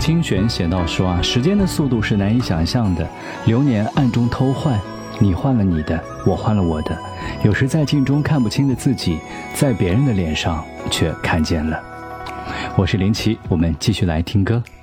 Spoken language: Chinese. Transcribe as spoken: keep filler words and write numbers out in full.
清玄写到说啊，时间的速度是难以想象的，流年暗中偷换，你换了你的，我换了我的，有时在镜中看不清的自己，在别人的脸上却看见了。我是林奇，我们继续来听歌。